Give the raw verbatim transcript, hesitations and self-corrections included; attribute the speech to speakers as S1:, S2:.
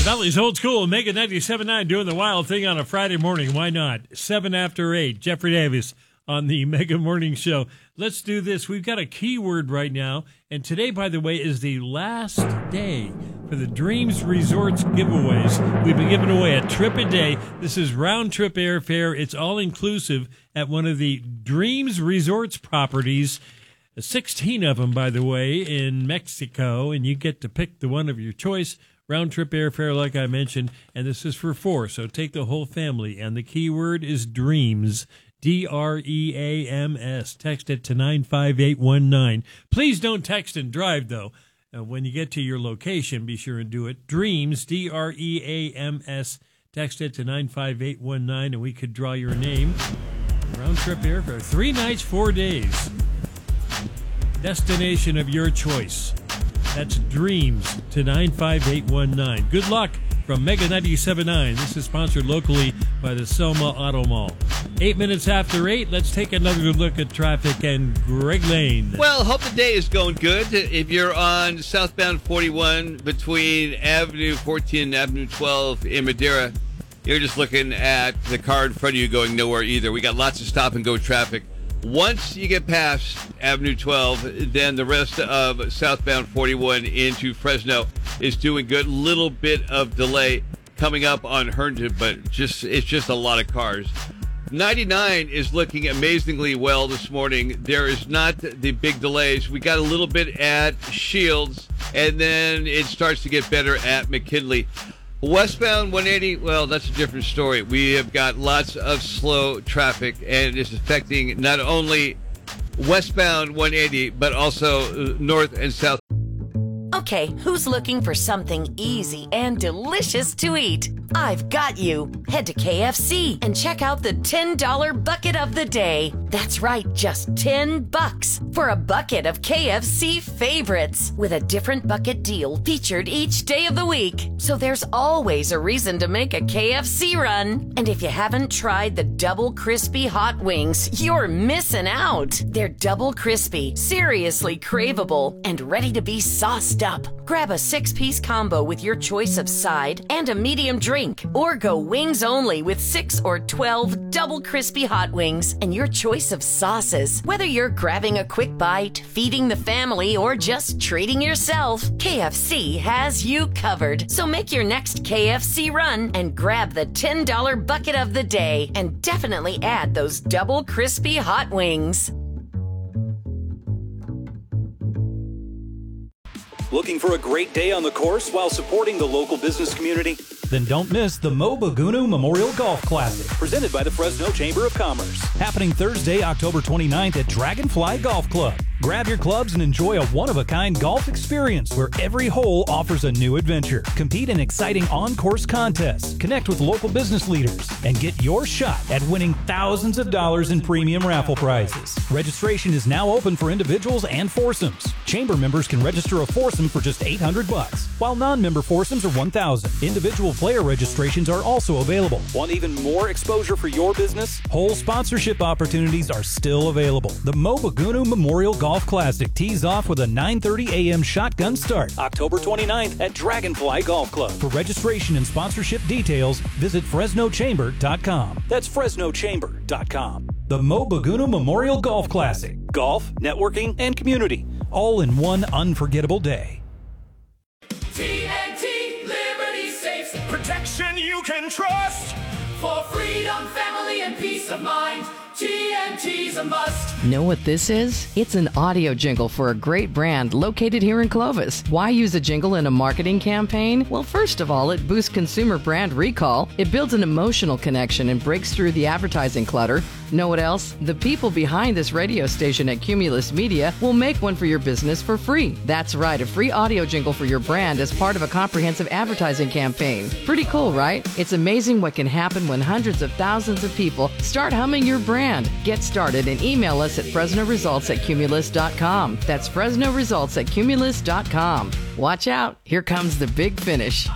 S1: Valley's Old School, Mega ninety-seven point nine, doing the wild thing on a Friday morning. Why not? Seven after eight. Jeffrey Davis on the Mega Morning Show. Let's do this. We've got a keyword right now. And today, by the way, is the last day for the Dreams Resorts giveaways. We've been giving away a trip a day. This is round-trip airfare. It's all-inclusive at one of the Dreams Resorts properties. sixteen of them, by the way, in Mexico. And you get to pick the one of your choice. Round-trip airfare, like I mentioned, and this is for four, so take the whole family. And the keyword is DREAMS, D R E A M S. Text it to nine five eight one nine. Please don't text and drive, though. Uh, when you get to your location, be sure and do it. DREAMS, D R E A M S. Text it to nine five eight one nine, and we could draw your name. Round-trip airfare, three nights, four days. Destination of your choice. That's DREAMS to nine five eight one nine. Good luck from Mega ninety-seven point nine. This is sponsored locally by the Selma Auto Mall. Eight minutes after eight, let's take another look at traffic and Greg Lane.
S2: Well, hope the day is going good. If you're on southbound forty-one between Avenue fourteen and Avenue twelve in Madeira, you're just looking at the car in front of you going nowhere either. We got lots of stop-and-go traffic. Once you get past Avenue twelve, then the rest of southbound forty-one into Fresno is doing good. Little bit of delay coming up on Herndon, but just it's just a lot of cars. ninety-nine is looking amazingly well this morning. There is not the big delays. We got a little bit at Shields, and then it starts to get better at McKinley. Westbound one eighty, well, that's a different story. We have got lots of slow traffic, and it's affecting not only westbound one eighty, but also north and south.
S3: Okay, who's looking for something easy and delicious to eat? I've got you. Head to K F C and check out the ten dollar bucket of the day. That's right, just ten bucks for a bucket of K F C favorites with a different bucket deal featured each day of the week. So there's always a reason to make a K F C run. And if you haven't tried the double crispy hot wings, you're missing out. They're double crispy, seriously craveable, and ready to be sauced up. Grab a six-piece combo with your choice of side and a medium drink, or go wings only with six or twelve double crispy hot wings and your choice of sauces. Whether you're grabbing a quick bite, feeding the family, or just treating yourself, K F C has you covered. So make your next K F C run and grab the ten dollar bucket of the day, and definitely add those double crispy hot wings.
S4: Looking for a great day on the course while supporting the local business community? Then don't miss the Mo Bagunu Memorial Golf Classic, presented by the Fresno Chamber of Commerce. Happening Thursday, October twenty-ninth at Dragonfly Golf Club. Grab your clubs and enjoy a one-of-a-kind golf experience where every hole offers a new adventure. Compete in exciting on-course contests, connect with local business leaders, and get your shot at winning thousands of dollars in premium raffle prizes. Registration is now open for individuals and foursomes. Chamber members can register a foursome for just eight hundred bucks, while non-member foursomes are one thousand. Individual player registrations are also available. Want even more exposure for your business? Whole sponsorship opportunities are still available. The Mo Bagunu Memorial Golf Classic tees off with a nine thirty a m shotgun start, October twenty-ninth at Dragonfly Golf Club. For registration and sponsorship details, visit Fresno Chamber dot com. That's Fresno Chamber dot com. The Mo Bagunu Memorial Golf Classic. Golf, networking, and community, all in one unforgettable day.
S5: T N T Liberty Safes, protection you can trust for freedom, family, and peace of mind. T N T's a must.
S6: Know what this is? It's an audio jingle for a great brand located here in Clovis. Why use a jingle in a marketing campaign? Well, first of all, it boosts consumer brand recall. It builds an emotional connection and breaks through the advertising clutter. Know what else? The people behind this radio station at Cumulus Media will make one for your business for free. That's right, a free audio jingle for your brand as part of a comprehensive advertising campaign. Pretty cool, right? It's amazing what can happen when hundreds of thousands of people start humming your brand. Get started and email us at Fresno Results at Cumulus dot com. That's Fresno Results at Cumulus dot com. Watch out, here comes the big finish.